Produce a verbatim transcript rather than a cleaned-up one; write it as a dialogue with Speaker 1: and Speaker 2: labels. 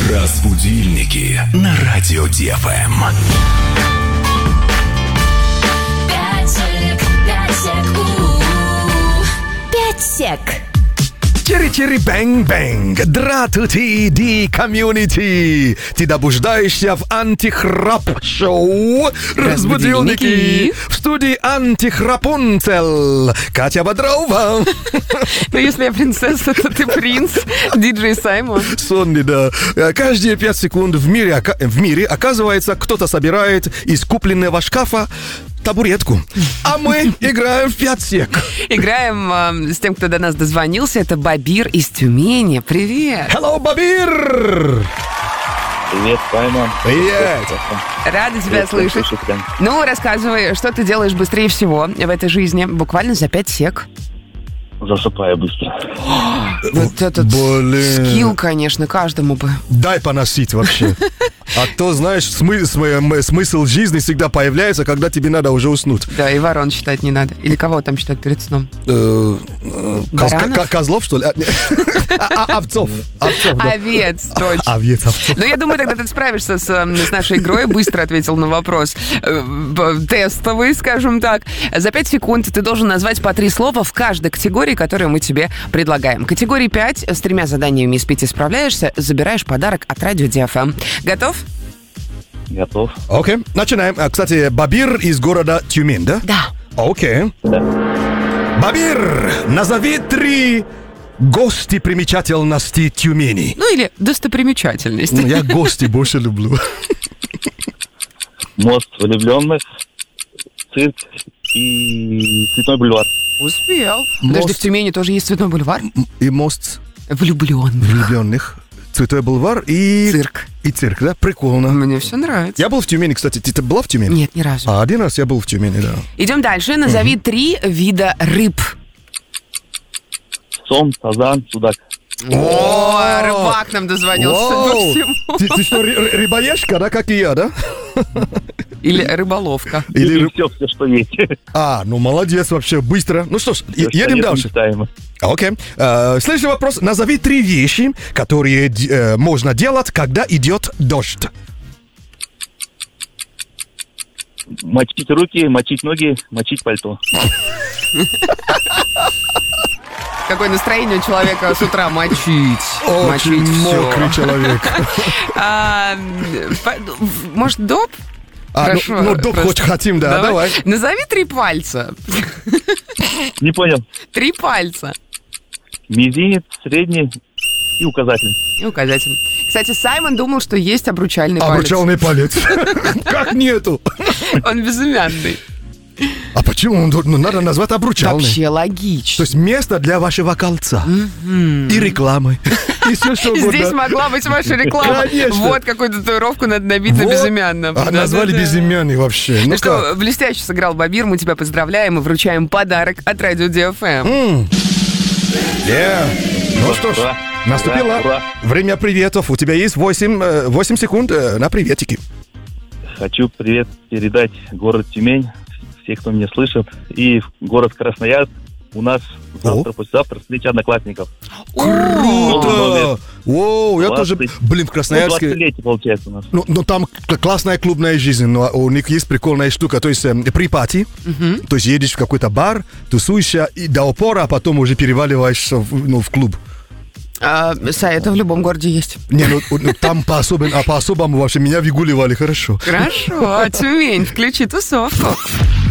Speaker 1: Разбудильники на радио Ди Эф Эм.
Speaker 2: Пять сек.
Speaker 3: Чири-чири-бэнг-бэнг. Дратути ди комьюнити. Ты добуждаешься в антихрап-шоу «Разбудильники». В студии антихрапунцел Катя Бодрова.
Speaker 4: Ну, если я принцесса, то ты принц. Диджей Саймон.
Speaker 3: Сонни, да. Каждые пять секунд в мире, в мире, оказывается, кто-то собирает из купленного шкафа табуретку. А мы играем в пять сек.
Speaker 4: Играем э, с тем, кто до нас дозвонился. Это Бабир из Тюмени. Привет.
Speaker 3: Hello, Бабир!
Speaker 5: Привет, Саймон.
Speaker 3: Привет.
Speaker 4: Рада тебя
Speaker 5: Привет,
Speaker 4: слышать.
Speaker 5: слушателям.
Speaker 4: Ну, рассказывай, что ты делаешь быстрее всего в этой жизни. Буквально за пять сек.
Speaker 5: Засыпаю быстро.
Speaker 4: Вот этот
Speaker 3: Блин.
Speaker 4: скилл, конечно, каждому бы.
Speaker 3: Дай поносить вообще. А то, знаешь, смы- см- смысл жизни всегда появляется, когда тебе надо уже уснуть.
Speaker 4: Да, и ворон считать не надо. Или кого там считать перед сном?
Speaker 3: Э, э, коз-
Speaker 4: Баранов?
Speaker 3: ко- Козлов, что ли? А, нет. А, а, Овцов. Овцов, да.
Speaker 4: Овец, точно.
Speaker 3: Овец, овцов.
Speaker 4: Ну, я думаю, тогда ты справишься с, э, с нашей игрой. Быстро ответил на вопрос. Э, б- Тестовый, скажем так. За пять секунд ты должен назвать по три слова в каждой категории, которую мы тебе предлагаем. Категории пять. С тремя заданиями из пяти справляешься. Забираешь подарок от радио Ди Эф Эм. Готов?
Speaker 5: Готов.
Speaker 3: Окей, начинаем. А, Кстати, Бабир из города Тюмень, да?
Speaker 4: Да.
Speaker 3: Окей.
Speaker 5: Да.
Speaker 3: Бабир, назови три гостепримечательности Тюмени.
Speaker 4: Ну, или достопримечательность.
Speaker 3: Ну, я гости больше люблю.
Speaker 5: Мост влюбленных, цирк и Цветной бульвар.
Speaker 4: Успел.
Speaker 3: Мост.
Speaker 4: Подожди, в Тюмени тоже есть Цветной бульвар?
Speaker 3: И мост
Speaker 4: Влюбленных.
Speaker 3: влюбленных, Цветной бульвар и...
Speaker 4: Цирк.
Speaker 3: И цирк, да? Прикольно.
Speaker 4: Мне все нравится.
Speaker 3: Я был в Тюмени, кстати. Ты, ты была в Тюмени?
Speaker 4: Нет, ни разу.
Speaker 3: А, один раз я был в Тюмени, да.
Speaker 4: Идем дальше. Назови три вида рыб.
Speaker 5: Сом, сазан, судак.
Speaker 4: О, рыбак нам дозвонился по
Speaker 3: Вау!
Speaker 4: всему.
Speaker 3: Ты, ты что, ры- рыбоежка, да, как и я, да?
Speaker 4: Или рыболовка.
Speaker 3: Или... ры-
Speaker 5: все, все, что есть.
Speaker 3: А, ну молодец вообще, быстро. Ну что ж, е-
Speaker 5: Всё, что
Speaker 3: едем
Speaker 5: нет,
Speaker 3: дальше.
Speaker 5: мечтаемо.
Speaker 3: Окей. Э, следующий вопрос. Назови три вещи, которые д- э, можно делать, когда идет дождь.
Speaker 5: Мочить руки, мочить ноги, мочить пальто.
Speaker 4: Какое настроение у человека с утра мочить.
Speaker 3: Очень
Speaker 4: мочить всё.
Speaker 3: мокрый человек.
Speaker 4: А, по- может, доп?
Speaker 3: А, ну,
Speaker 4: Хорошо,
Speaker 3: ну, доп
Speaker 4: просто-
Speaker 3: хоть хотим, да, давай.
Speaker 4: Назови три пальца.
Speaker 5: Не понял.
Speaker 4: Три пальца.
Speaker 5: Мизинец, средний и указательный.
Speaker 4: И указатель. Кстати, Саймон думал, что есть обручальный палец.
Speaker 3: Обручальный палец. Как нету?
Speaker 4: Он безымянный.
Speaker 3: А почему? Ну, надо назвать обручальный.
Speaker 4: Вообще
Speaker 3: То
Speaker 4: логично.
Speaker 3: есть место для вашего кольца. И рекламы. И все что угодно.
Speaker 4: Здесь могла быть ваша реклама.
Speaker 3: Конечно.
Speaker 4: Вот какую татуировку надо набить на
Speaker 3: Вот.
Speaker 4: безымянном.
Speaker 3: А назвали
Speaker 4: Да-да-да.
Speaker 3: безымянный вообще.
Speaker 4: Ну
Speaker 3: Ну
Speaker 4: что,
Speaker 3: как?
Speaker 4: блестяще сыграл Бабир, мы тебя поздравляем и вручаем подарок от радио Ди Эф Эм.
Speaker 3: М. Yeah. Ну что ж,
Speaker 5: Ура.
Speaker 3: наступило
Speaker 5: Ура, ура.
Speaker 3: время приветов. У тебя есть восемь секунд э, на приветики.
Speaker 5: Хочу привет передать город Тюмень, всех, кто меня слышит, и город Красноярск. У нас завтра, послезавтра встреча одноклассников.
Speaker 3: Круто! Воу, я тоже...
Speaker 5: двадцать.
Speaker 3: Блин, в
Speaker 5: Ну,
Speaker 3: Красноярске...
Speaker 5: двадцатилетие получается у нас.
Speaker 3: Ну, ну, там к- классная клубная жизнь, но у них есть прикольная штука, то есть э, при пати, то есть едешь в какой-то бар, тусуешься и до упора, а потом уже переваливаешься в, ну, в клуб.
Speaker 4: А, Сай, это в любом городе есть.
Speaker 3: Не, ну, ну, там по-особенному, а по-особому вообще меня выгуливали хорошо.
Speaker 4: Хорошо, Тюмень, включи тусовку.